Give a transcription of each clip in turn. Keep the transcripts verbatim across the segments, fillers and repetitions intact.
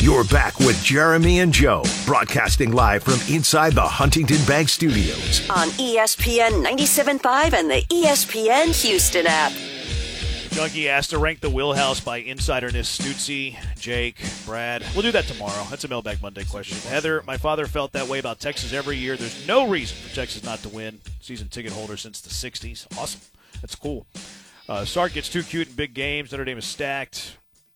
You're back with Jeremy and Joe, broadcasting live from inside the Huntington Bank Studios. On E S P N ninety-seven point five and the E S P N Houston app. Junkie asked to rank the Wheelhouse by insiderness. Stutzy, Jake, Brad. We'll do that tomorrow. That's a Mailbag Monday question. Heather, my father felt that way about Texas every year. There's no reason for Texas not to win. Season ticket holder since the sixties. Awesome. That's cool. Uh, Sark gets too cute in big games. Notre Dame is stacked.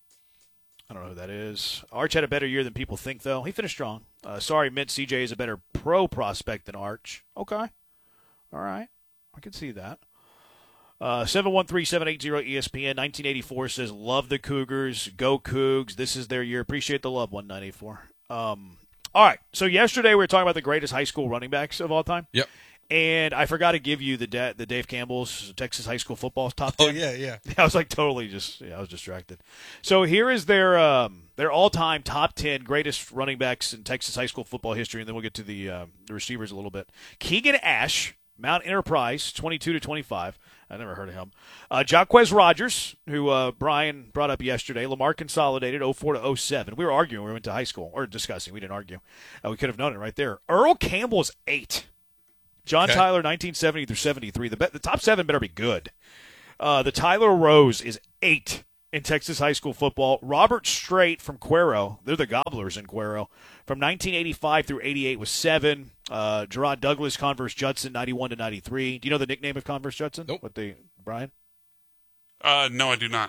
I don't know who that is. Arch had a better year than people think, though. He finished strong. Uh, sorry, Mint C J is a better pro prospect than Arch. Okay. All right. I can see that. Uh, seven one three, seven eight zero E S P N. nineteen eighty-four says, love the Cougars. Go Cougs. This is their year. Appreciate the love, one nine eight four. Um, all right. So yesterday we were talking about the greatest high school running backs of all time. Yep. And I forgot to give you the da- the Dave Campbell's Texas high school football top ten. Oh, yeah, yeah. I was like totally just, yeah, I was distracted. So here is their um, their all-time top ten greatest running backs in Texas high school football history, and then we'll get to the um, the receivers a little bit. Keegan Ash, Mount Enterprise, twenty-two to twenty-five. I never heard of him. Uh, Jaquez Rogers, who uh, Brian brought up yesterday. Lamar Consolidated, oh four to oh seven. We were arguing when we went to high school, or discussing. We didn't argue. Uh, we could have known it right there. Earl Campbell's eight. John Okay. Tyler, nineteen seventy through seventy-three. The, be- the top seven better be good. Uh, the Tyler Rose is eight in Texas high school football. Robert Strait from Cuero, they're the Gobblers in Cuero, from nineteen eighty-five through eighty-eight was seven. Uh, Gerard Douglas, Converse Judson, ninety-one to ninety-three. Do you know the nickname of Converse Judson? Nope. What they, Brian? Uh, no, I do not.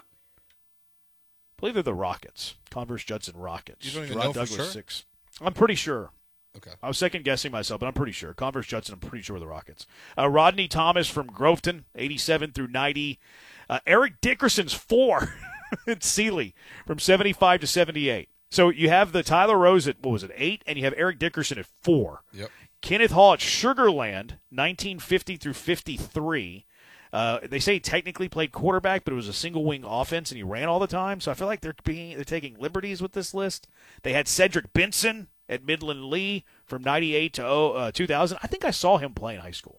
I believe they're the Rockets. Converse Judson Rockets. You don't even Gerard know for Douglas, sure? six. I'm pretty sure. Okay. I was second guessing myself, but I'm pretty sure. Converse Judson, I'm pretty sure the Rockets. Uh, Rodney Thomas from Groveton, eighty-seven through ninety. Uh, Eric Dickerson's four at Sealy from seventy-five to seventy-eight. So you have the Tyler Rose at, what was it, eight, and you have Eric Dickerson at four. Yep. Kenneth Hall at Sugarland, nineteen fifty through fifty-three. Uh, they say he technically played quarterback, but it was a single-wing offense, and he ran all the time. So I feel like they're being they're taking liberties with this list. They had Cedric Benson at Midland Lee from ninety-eight to uh, two thousand. I think I saw him play in high school.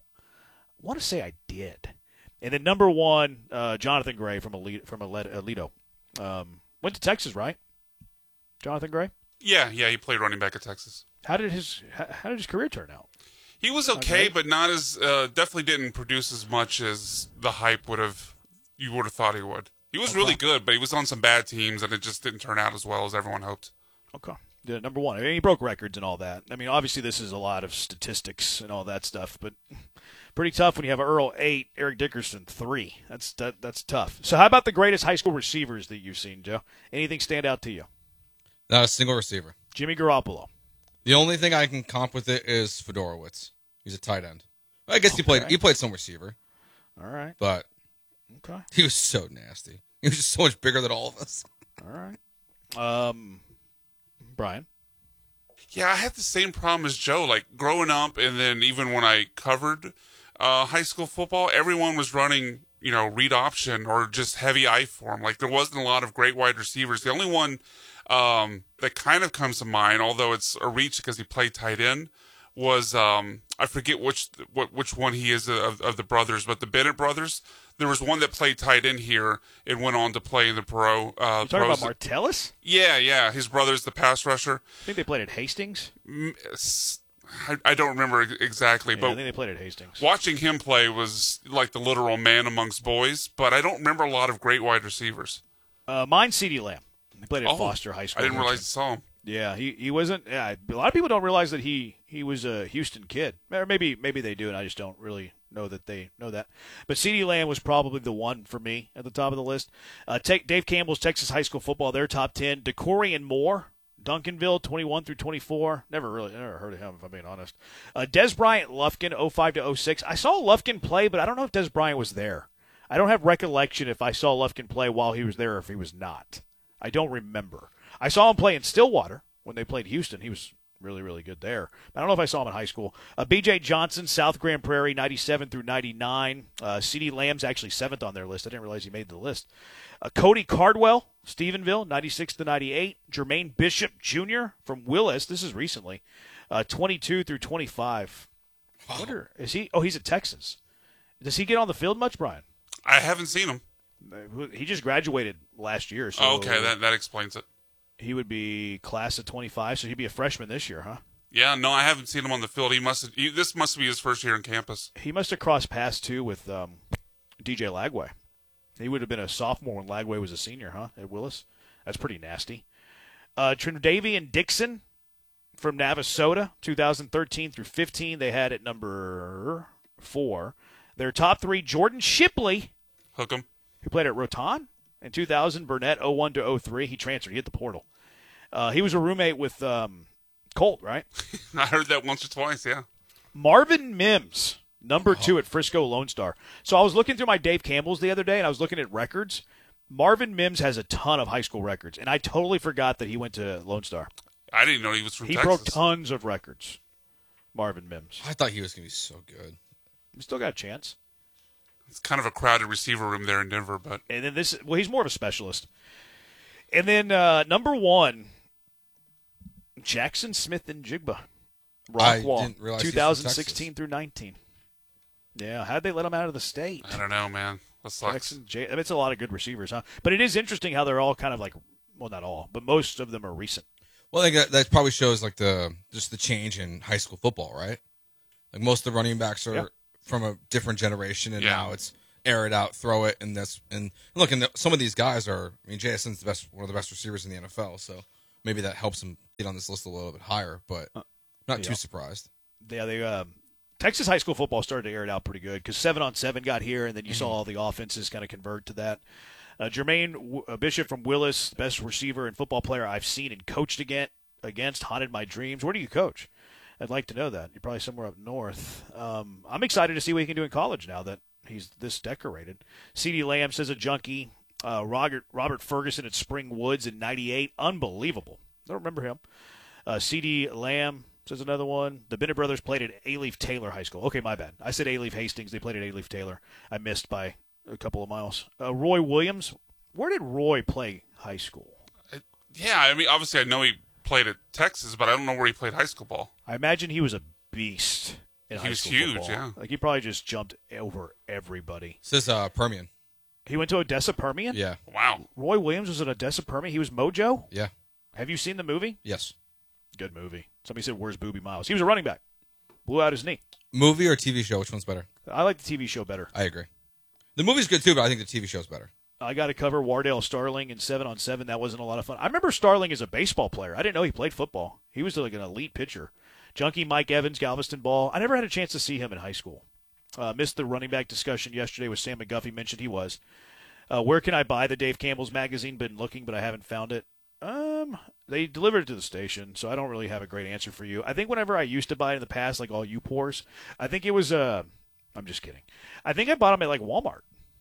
I want to say I did. And then number one, uh, Jonathan Gray from Alito. From Alito. Um, went to Texas, right? Jonathan Gray? Yeah, yeah, he played running back at Texas. How did his how, how did his career turn out? He was okay, Okay. but not as uh, definitely didn't produce as much as the hype would have. You would have thought he would. He was Okay. really good, but he was on some bad teams, and it just didn't turn out as well as everyone hoped. Okay. Yeah, number one. I mean, he broke records and all that. I mean, obviously this is a lot of statistics and all that stuff, but pretty tough when you have Earl eight, Eric Dickerson three. That's that, that's tough. So how about the greatest high school receivers that you've seen, Joe? Anything stand out to you? Not a single receiver. Jimmy Garoppolo. The only thing I can comp with it is Fedorowicz. He's a tight end. I guess he played Okay. he played some receiver, All right. but Okay. he was so nasty. He was just so much bigger than all of us. All right. Um, Brian. Yeah, I had the same problem as Joe. Like growing up, and then even when I covered uh, high school football, everyone was running, you know, read option or just heavy I form. Like there wasn't a lot of great wide receivers. The only one um, that kind of comes to mind, although it's a reach because he played tight end, was um, I forget which what which one he is of, of the brothers, but the Bennett brothers. There was one that played tight end here and went on to play in the pro. Uh, You talking pros. about Martellus? Yeah, yeah. His brother's the pass rusher. I think they played at Hastings. Mm, s- I, I don't remember ex- exactly, Yeah, I but think they played at Hastings. watching him play was like the literal man amongst boys. But I don't remember a lot of great wide receivers. Uh, mine, CeeDee Lamb. He played at Oh, Foster High School. I didn't realize I Richmond. saw him. Yeah, he, he wasn't. Yeah, a lot of people don't realize that he, he was a Houston kid. Or maybe maybe they do, and I just don't really know that they know that. But CeeDee Lamb was probably the one for me at the top of the list. Uh, take Dave Campbell's Texas high school football, their top ten. DeCorian Moore, Duncanville, twenty-one through twenty-four. Never really never heard of him, if I'm being honest. Uh, Des Bryant Lufkin, oh five to oh six. I saw Lufkin play, but I don't know if Des Bryant was there. I don't have recollection if I saw Lufkin play while he was there or if he was not. I don't remember. I saw him play in Stillwater when they played Houston. He was really, really good there. I don't know if I saw him in high school. Uh, B J Johnson, South Grand Prairie, ninety-seven through ninety-nine. Uh, CeeDee Lamb's actually seventh on their list. I didn't realize he made the list. Uh, Cody Cardwell, Stephenville, ninety-six to ninety-eight. Jermaine Bishop Junior from Willis. This is recently. Uh, twenty-two through twenty-five. I wonder, is he? Oh, he's at Texas. Does he get on the field much, Brian? I haven't seen him. He just graduated last year. So Oh, okay, that that explains it. He would be class of twenty-five, so he'd be a freshman this year, huh? Yeah, no, I haven't seen him on the field. He must have, he, this must be his first year on campus. He must have crossed paths, too, with um, D J Lagway. He would have been a sophomore when Lagway was a senior, huh, at Willis? That's pretty nasty. Uh, Trindavian Dixon from Navasota, two thousand thirteen through fifteen. They had at number four. Their top three, Jordan Shipley. Hook him. Who played at Rotan in two thousand. Burnett, oh one to oh three. He transferred. He hit the portal. Uh, he was a roommate with um, Colt, right? I heard that once or twice, yeah. Marvin Mims, number two at Frisco Lone Star. So I was looking through my Dave Campbell's the other day, and I was looking at records. Marvin Mims has a ton of high school records, and I totally forgot that he went to Lone Star. I didn't know he was from he Texas. broke tons of records, Marvin Mims. I thought he was going to be so good. He still got a chance. It's kind of a crowded receiver room there in Denver, but And then this, well, he's more of a specialist. And then uh, number one, Jackson Smith and Jigba. I Rockwall, didn't realize he was from twenty sixteen through nineteen. Yeah, how'd they let him out of the state? I don't know, man. That sucks. Jackson, J- I mean, it's a lot of good receivers, huh? But it is interesting how they're all kind of like, well, not all, but most of them are recent. Well, I think that, that probably shows like the just the change in high school football, right? Like most of the running backs are Yeah. from a different generation, and Yeah. now it's air it out, throw it, and that's and look, and the, some of these guys are. I mean, J S N's the best, one of the best receivers in the N F L, so maybe that helps him get on this list a little bit higher. But not yeah. too surprised. Yeah, they um, Texas high school football started to air it out pretty good because seven on seven got here, and then you Mm-hmm. saw all the offenses kind of convert to that. Uh, Jermaine w- uh, Bishop from Willis, best receiver and football player I've seen and coached against, against haunted my dreams. Where do you coach? I'd like to know that. You're probably somewhere up north. Um, I'm excited to see what he can do in college now that he's this decorated. CeeDee Lamb says a junkie. Uh, Robert, Robert Ferguson at Spring Woods in ninety-eight. Unbelievable. I don't remember him. Uh, CeeDee Lamb says another one. The Bennett brothers played at Alief Taylor High School. Okay, my bad. I said Alief Hastings. They played at Alief Taylor. I missed by a couple of miles. Uh, Roy Williams. Where did Roy play high school? Yeah, I mean, obviously I know he played at Texas, but I don't know where he played high school ball. I imagine he was a beast in He high was school huge, football. yeah. Like he probably just jumped over everybody. This is uh, Permian. He went to Odessa Permian? Yeah. Wow. Roy Williams was at Odessa Permian. He was Mojo? Yeah. Have you seen the movie? Yes. Good movie. Somebody said, where's Booby Miles? He was a running back. Blew out his knee. Movie or T V show? Which one's better? I like the T V show better. I agree. The movie's good too, but I think the T V show's better. I got to cover Wardale Starling in seven on seven. That wasn't a lot of fun. I remember Starling as a baseball player. I didn't know he played football. He was like an elite pitcher. Junkie Mike Evans, Galveston Ball. I never had a chance to see him in high school. Uh, missed the running back discussion yesterday with Sam McGuffey. Mentioned he was. Uh, where can I buy the Dave Campbell's magazine? Been looking, but I haven't found it. Um, they delivered it to the station, so I don't really have a great answer for you. I think whenever I used to buy it in the past, like all you poors, I think it was. Uh, I'm just kidding. I think I bought them at like Walmart.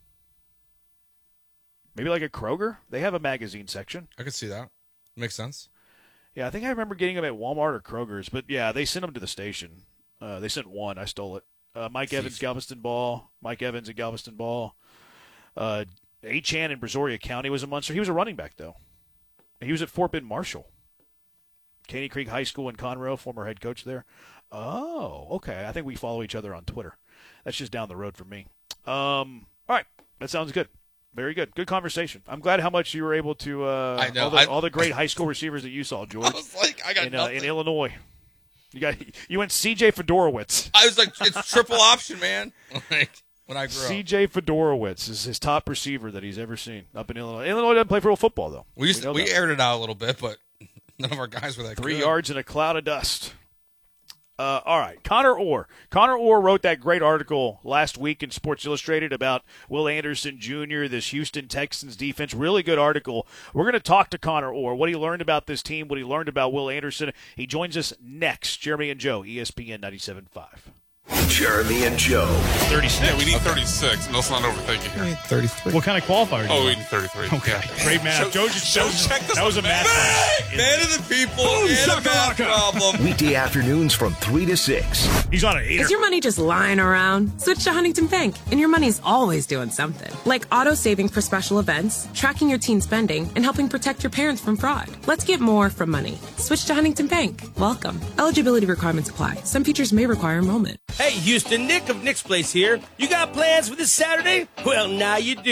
Maybe like a Kroger. They have a magazine section. I could see that. Makes sense. Yeah, I think I remember getting them at Walmart or Kroger's. But yeah, they sent them to the station. Uh, they sent one. I stole it. Uh, Mike Thief. Evans, Galveston Ball. Mike Evans at Galveston Ball. Uh, Achan in Brazoria County was a Munster. He was a running back, though. He was at Fort Bend Marshall. Caney Creek High School in Conroe, former head coach there. Oh, okay. I think we follow each other on Twitter. That's just down the road from me. Um, all right. That sounds good. Very good. Good conversation. I'm glad how much you were able to uh, I know. all, the, I- all the great high school receivers that you saw, George. I was like, I got in, uh, nothing. in Illinois. You got you went C J Fedorowicz. I was like, it's triple option, man. Like when I grew C up. J Fedorowicz is his top receiver that he's ever seen up in Illinois. Illinois doesn't play real football though. We used to, know we that. aired it out a little bit, but none of our guys were that Three good. yards in a cloud of dust. Uh, all right, Connor Orr. Connor Orr wrote that great article last week in Sports Illustrated about Will Anderson Junior, this Houston Texans defense. Really good article. We're going to talk to Connor Orr, what he learned about this team, what he learned about Will Anderson. He joins us next. Jeremy and Joe, E S P N ninety-seven point five. Jeremy and Joe. thirty-six. Yeah, we need thirty-six. No, let's not overthink it here. thirty-three. What kind of qualifier? do Oh, you we want? need thirty-three. Okay. Yeah. Great math. Joe, Joe just Joe that was, checked us that was a on math math. class. Man of the people and a math problem. Weekday afternoons from three to six. He's on an eight. Is your money just lying around? Switch to Huntington Bank, and your money's always doing something. Like auto saving for special events, tracking your teen spending, and helping protect your parents from fraud. Let's get more from money. Switch to Huntington Bank. Welcome. Eligibility requirements apply. Some features may require enrollment. Hey, Houston, Nick of Nick's Place here. You got plans for this Saturday? Well, now you do.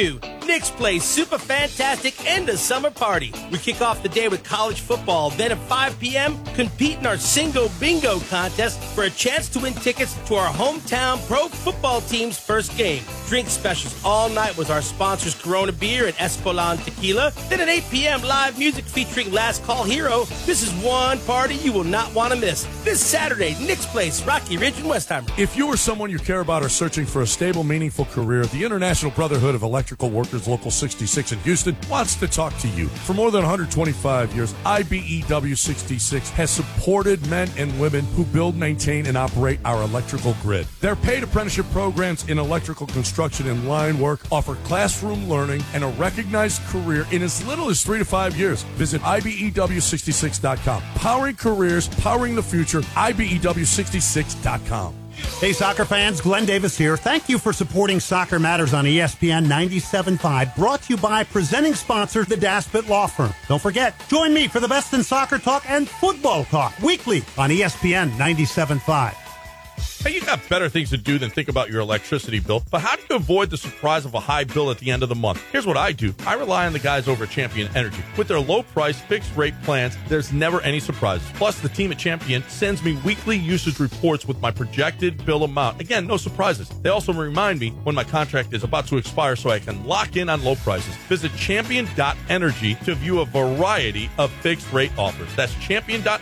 Nick's Place Super Fantastic End of Summer Party. We kick off the day with college football. Then at five p.m., compete in our Singo Bingo contest for a chance to win tickets to our hometown pro football team's first game. Drink specials all night with our sponsors Corona Beer and Espolon Tequila. Then at eight p.m., live music featuring Last Call Hero. This is one party you will not want to miss. This Saturday, Nick's Place, Rocky Ridge and Westheimer. If you or someone you care about are searching for a stable, meaningful career, the International Brotherhood of Electrical Workers Local sixty-six in Houston wants to talk to you. For more than one hundred twenty-five years, I B E W sixty-six has supported men and women who build, maintain, and operate our electrical grid. Their paid apprenticeship programs in electrical construction and line work offer classroom learning and a recognized career in as little as three to five years. Visit I B E W sixty-six dot com. Powering careers, powering the future, I B E W sixty-six dot com. Hey, soccer fans, Glenn Davis here. Thank you for supporting Soccer Matters on E S P N ninety-seven point five, brought to you by presenting sponsor, the Daspit Law Firm. Don't forget, join me for the best in soccer talk and football talk weekly on E S P N ninety-seven point five. Hey, you got better things to do than think about your electricity bill, but how do you avoid the surprise of a high bill at the end of the month? Here's what I do. I rely on the guys over at Champion Energy. With their low-price, fixed-rate plans, there's never any surprises. Plus, the team at Champion sends me weekly usage reports with my projected bill amount. Again, no surprises. They also remind me when my contract is about to expire so I can lock in on low prices. Visit champion dot energy to view a variety of fixed-rate offers. That's champion dot